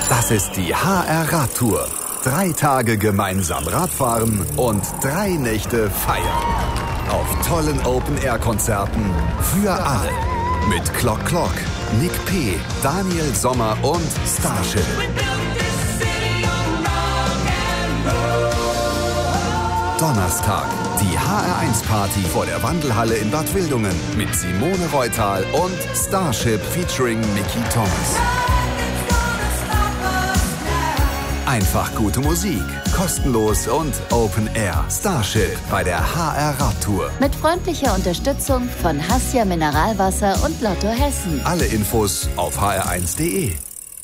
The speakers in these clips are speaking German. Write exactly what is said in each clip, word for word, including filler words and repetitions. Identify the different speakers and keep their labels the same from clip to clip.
Speaker 1: Das ist die H R-Radtour. Drei Tage gemeinsam Radfahren und drei Nächte feiern. Auf tollen Open-Air-Konzerten für alle. Mit Clock Clock, Nick P., Daniel Sommer und Starship. Donnerstag, die H R eins Party vor der Wandelhalle in Bad Wildungen mit Simone Reutal und Starship featuring Mickey Thomas. Einfach gute Musik, kostenlos und Open Air. Starship bei der H R-Radtour.
Speaker 2: Mit freundlicher Unterstützung von Hassia Mineralwasser und Lotto Hessen.
Speaker 1: Alle Infos auf h r eins punkt d e.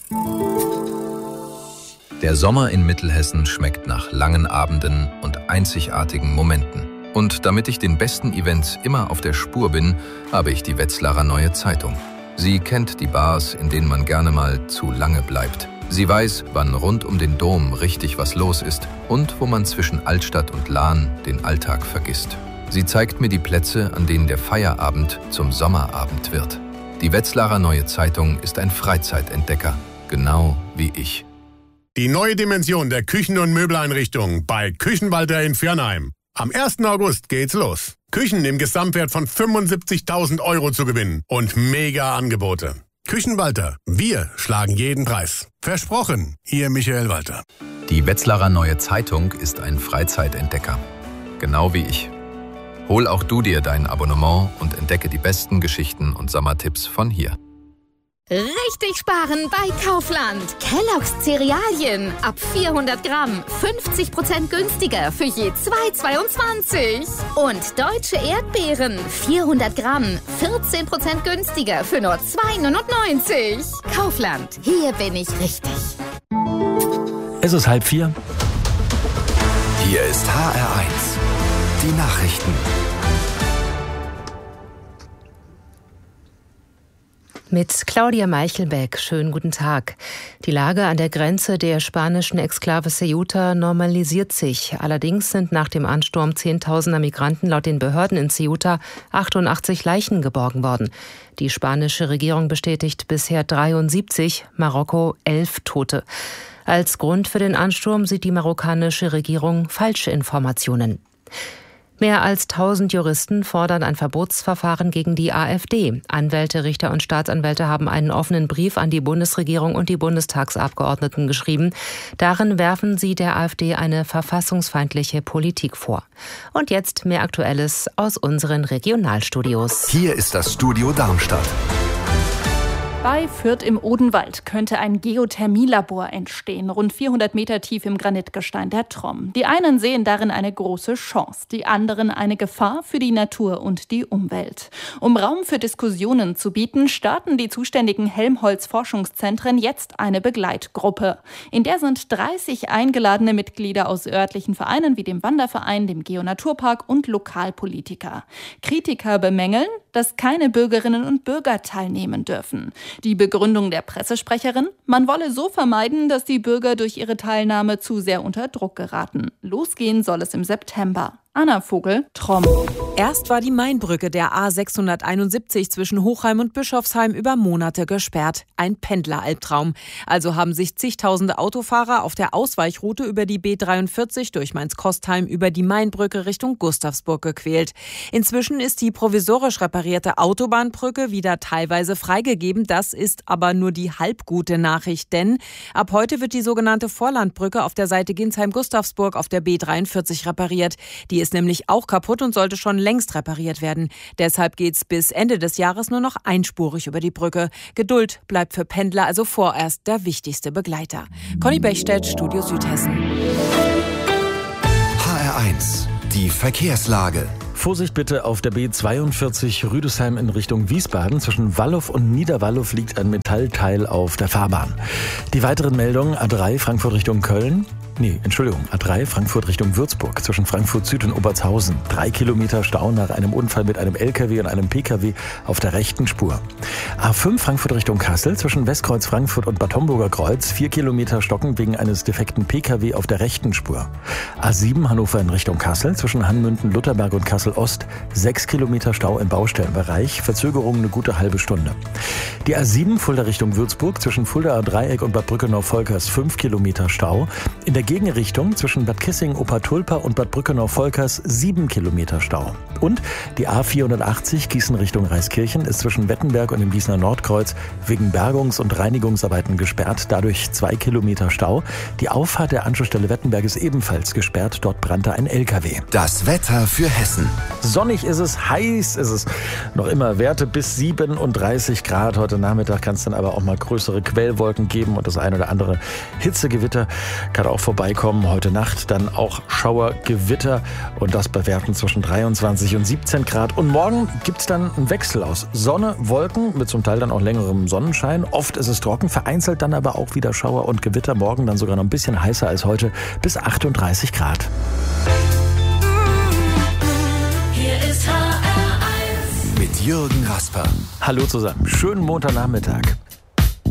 Speaker 3: Der Sommer in Mittelhessen schmeckt nach langen Abenden und einzigartigen Momenten. Und damit ich den besten Events immer auf der Spur bin, habe ich die Wetzlarer Neue Zeitung. Sie kennt die Bars, in denen man gerne mal zu lange bleibt. Sie weiß, wann rund um den Dom richtig was los ist und wo man zwischen Altstadt und Lahn den Alltag vergisst. Sie zeigt mir die Plätze, an denen der Feierabend zum Sommerabend wird. Die Wetzlarer Neue Zeitung ist ein Freizeitentdecker, genau wie ich.
Speaker 4: Die neue Dimension der Küchen- und Möbeleinrichtung bei Küchenwalter in Viernheim. Am ersten August geht's los. Küchen im Gesamtwert von fünfundsiebzigtausend Euro zu gewinnen und mega Angebote. Küchenwalter, wir schlagen jeden Preis. Versprochen, Ihr Michael Walter.
Speaker 3: Die Wetzlarer Neue Zeitung ist ein Freizeitentdecker, genau wie ich. Hol auch du dir dein Abonnement und entdecke die besten Geschichten und Sommertipps von hier.
Speaker 5: Richtig sparen bei Kaufland. Kellogg's Cerealien ab vierhundert Gramm, fünfzig Prozent günstiger für je zwei Euro zweiundzwanzig. Und deutsche Erdbeeren, vierhundert Gramm, vierzehn Prozent günstiger für nur zwei Euro neunundneunzig. Kaufland, hier bin ich richtig.
Speaker 6: Es ist halb vier.
Speaker 1: Hier ist H R eins. Die Nachrichten.
Speaker 7: Mit Claudia Meichelbeck. Schönen guten Tag. Die Lage an der Grenze der spanischen Exklave Ceuta normalisiert sich. Allerdings sind nach dem Ansturm zehntausender Migranten laut den Behörden in Ceuta achtundachtzig Leichen geborgen worden. Die spanische Regierung bestätigt bisher dreiundsiebzig, Marokko elf Tote. Als Grund für den Ansturm sieht die marokkanische Regierung falsche Informationen. Mehr als tausend Juristen fordern ein Verbotsverfahren gegen die AfD. Anwälte, Richter und Staatsanwälte haben einen offenen Brief an die Bundesregierung und die Bundestagsabgeordneten geschrieben. Darin werfen sie der AfD eine verfassungsfeindliche Politik vor. Und jetzt mehr Aktuelles aus unseren Regionalstudios.
Speaker 1: Hier ist das Studio Darmstadt.
Speaker 8: Bei Fürth im Odenwald könnte ein Geothermielabor entstehen, rund vierhundert Meter tief im Granitgestein der Tromm. Die einen sehen darin eine große Chance, die anderen eine Gefahr für die Natur und die Umwelt. Um Raum für Diskussionen zu bieten, starten die zuständigen Helmholtz-Forschungszentren jetzt eine Begleitgruppe. In der sind dreißig eingeladene Mitglieder aus örtlichen Vereinen wie dem Wanderverein, dem Geo-Naturpark und Lokalpolitiker. Kritiker bemängeln, dass keine Bürgerinnen und Bürger teilnehmen dürfen. Die Begründung der Pressesprecherin: Man wolle so vermeiden, dass die Bürger durch ihre Teilnahme zu sehr unter Druck geraten. Losgehen soll es im September. Anna Vogel, Tromm.
Speaker 9: Erst war die Mainbrücke der A sechshunderteinundsiebzig zwischen Hochheim und Bischofsheim über Monate gesperrt. Ein Pendleralbtraum. Also haben sich zigtausende Autofahrer auf der Ausweichroute über die B dreiundvierzig durch Mainz-Kostheim über die Mainbrücke Richtung Gustavsburg gequält. Inzwischen ist die provisorisch reparierte Autobahnbrücke wieder teilweise freigegeben. Das ist aber nur die halbgute Nachricht, denn ab heute wird die sogenannte Vorlandbrücke auf der Seite Ginsheim-Gustavsburg auf der B dreiundvierzig repariert. Die ist nämlich auch kaputt und sollte schon längst repariert werden. Deshalb geht's bis Ende des Jahres nur noch einspurig über die Brücke. Geduld bleibt für Pendler also vorerst der wichtigste Begleiter. Conny Bechstedt, Studio Südhessen.
Speaker 1: H R eins. Die Verkehrslage.
Speaker 6: Vorsicht bitte auf der B zweiundvierzig Rüdesheim in Richtung Wiesbaden. Zwischen Wallow und Niederwallow liegt ein Metallteil auf der Fahrbahn. Die weiteren Meldungen: A drei Frankfurt Richtung Köln. Nee, Entschuldigung, A drei Frankfurt Richtung Würzburg zwischen Frankfurt Süd und Obertshausen. Drei Kilometer Stau nach einem Unfall mit einem L K W und einem P K W auf der rechten Spur. A fünf Frankfurt Richtung Kassel zwischen Westkreuz Frankfurt und Bad Homburger Kreuz. Vier Kilometer stocken wegen eines defekten P K W auf der rechten Spur. A sieben Hannover in Richtung Kassel zwischen Hanmünden, Lutherberg und Kassel Ost. Sechs Kilometer Stau im Baustellenbereich. Verzögerung eine gute halbe Stunde. Die A sieben Fulda Richtung Würzburg zwischen Fuldaer Dreieck und Bad Brückenau-Volkers. Fünf Kilometer Stau. In der Gegenrichtung zwischen Bad Kissing, Obertulpa und Bad Brückenau-Volkers sieben Kilometer Stau. Und die A vierhundertachtzig Gießen Richtung Reiskirchen ist zwischen Wettenberg und dem Gießener Nordkreuz wegen Bergungs- und Reinigungsarbeiten gesperrt, dadurch zwei Kilometer Stau. Die Auffahrt der Anschlussstelle Wettenberg ist ebenfalls gesperrt, dort brannte ein L K W.
Speaker 1: Das Wetter für Hessen.
Speaker 6: Sonnig ist es, heiß ist es. Noch immer Werte bis siebenunddreißig Grad. Heute Nachmittag kann es dann aber auch mal größere Quellwolken geben und das ein oder andere Hitzegewitter kann auch vorbeikommen. Heute Nacht dann auch Schauergewitter und das bei Werten zwischen dreiundzwanzig und siebzehn Grad. Und morgen gibt es dann einen Wechsel aus Sonne, Wolken mit zum Teil dann auch längerem Sonnenschein. Oft ist es trocken, vereinzelt dann aber auch wieder Schauer und Gewitter. Morgen dann sogar noch ein bisschen heißer als heute, bis achtunddreißig Grad.
Speaker 1: Hier ist H R eins mit Jürgen Rasper.
Speaker 6: Hallo zusammen, schönen Montagnachmittag.